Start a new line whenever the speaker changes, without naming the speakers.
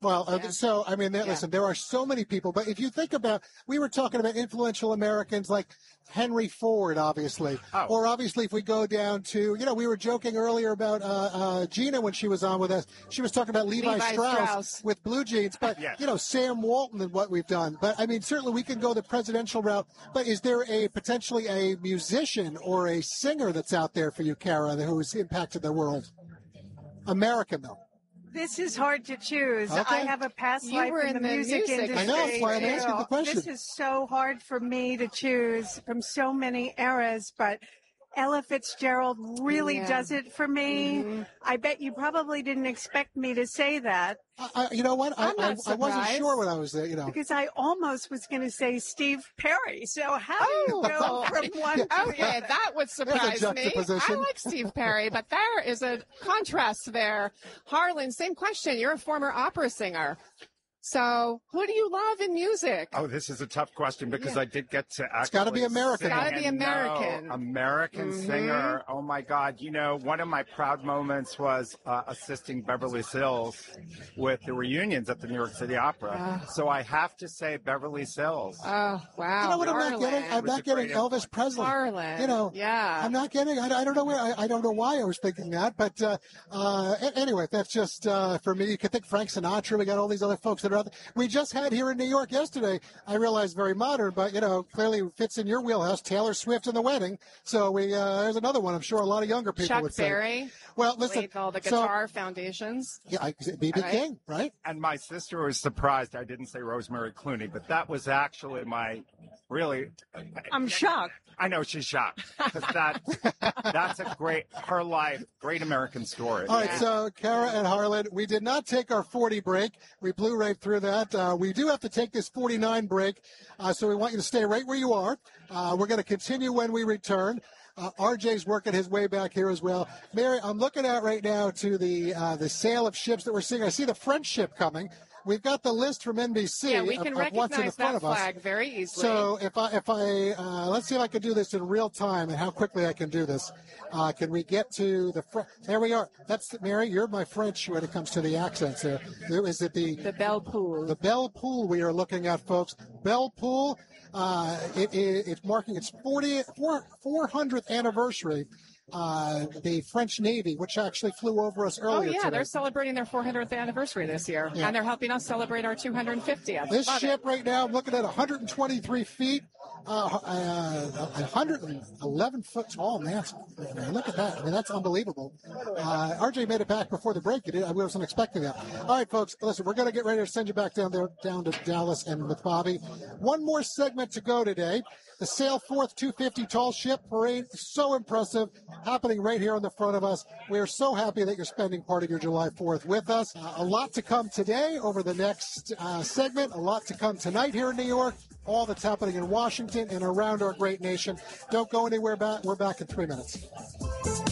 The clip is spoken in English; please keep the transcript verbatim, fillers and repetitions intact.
Well, uh,
Yeah.
so, I mean, there,
Yeah.
listen, there are so many people, but if you think about, we were talking about influential Americans like Henry Ford, obviously,
Oh.
or obviously if we go down to, you know, we were joking earlier about uh, uh, Gina when she was on with us. She was talking about Levi,
Levi
Strauss,
Strauss.
with blue jeans, but,
Yes.
you know, Sam Walton and what we've done. But, I mean, certainly we can go the presidential route, but is there a potentially a musician or a singer that's out there for you, Kara, who's impacted the world? American, though.
This is hard to choose.
Okay.
I have a past
You
life
were
in the,
in the
music,
music
industry.
I know, that's why I'm asking the question.
This is so hard for me to choose from so many eras, but Ella Fitzgerald really
Yeah.
does it for me.
Mm-hmm.
I bet you probably didn't expect me to say that
I, I, you know what? I,
I'm not
I, I wasn't
surprised.
sure when I was there, you know.
because I almost was going to say Steve Perry. So how do you
Oh.
go from one to the
Okay,
other?
that would surprise me.
juxtaposition.
I like Steve Perry, but there is a contrast there. Harlan, same question. You're a former opera singer. So who do you love in music?
Oh, this is a tough question because
Yeah.
I did get to actually
gotta be American.
sing
It's gotta be
and know
American.
American
Mhm.
singer. Oh my God. You know, one of my proud moments was uh, assisting Beverly Sills with the reunions at the New York City Opera.
Ah.
So I have to say Beverly Sills.
Oh, wow.
You know what I'm not
Harlan.
getting? I'm
Was
not
a
getting
great
Elvis
influence.
Presley.
Harlan.
You know,
Yeah.
I'm not getting. I, I don't know where. I, I don't know why I was thinking that, but uh, uh, a- anyway, that's just uh, for me. You could think Frank Sinatra. We got all these other folks that are out there. We just had here in New York yesterday. I realize very modern, but you know, clearly fits in your wheelhouse. Taylor Swift and the Wedding. So we uh, there's another one. I'm sure a lot of younger people
Chuck
would say.
Berry.
Well, listen.
Lead all the
so-
guitar foundations.
yeah, B B
Right.
King, right?
And my sister was surprised I didn't say Rosemary Clooney, but that was actually my really.
I'm shocked.
I know she's shocked because that that's a great her life, great American story.
All right,
Yeah.
so Kara and Harlan, we did not take our forty break. We blew right through that. Uh, we do have to take this forty-nine break, uh, so we want you to stay right where you are. Uh, we're going to continue when we return. Uh, R J's working his way back here as well. Mary, I'm looking at right now to the uh, the sale of ships that we're seeing. I see the French ship coming. We've got the list from N B C
Yeah, we
of,
can
of what's in the
recognize
front
that
of us.
flag very easily.
So if I if I uh, let's see if I can do this in real time and how quickly I can do this. Uh, can we get to the front? There we are. That's Mary. You're my French when it comes to the accents. There, is it the
the Belle Pool.
the Belle Pool we are looking at, folks? Belle Pool. Uh, it, it, it's marking its fortieth, four hundredth anniversary. Uh, the French Navy, which actually flew over us
Oh,
earlier
yeah,
today.
they're celebrating their four hundredth anniversary this year,
Yeah.
and they're helping us celebrate our two hundred fiftieth.
This
Love
ship
it.
right now, I'm looking at one hundred twenty-three feet, uh, uh, one hundred eleven foot tall mast. I mean, look at that. I mean, that's unbelievable. Uh, R J made it back before the break. You did. I wasn't expecting that. All right, folks, listen, we're going to get ready to send you back down there, down to Dallas and with Bobby. One more segment to go today. The Sail Forth two fifty Tall Ship Parade, so impressive, happening right here in the front of us. We are so happy that you're spending part of your July fourth with us. Uh, a lot to come today over the next uh, segment, a lot to come tonight here in New York, all that's happening in Washington and around our great nation. Don't go anywhere back. We're back in three minutes.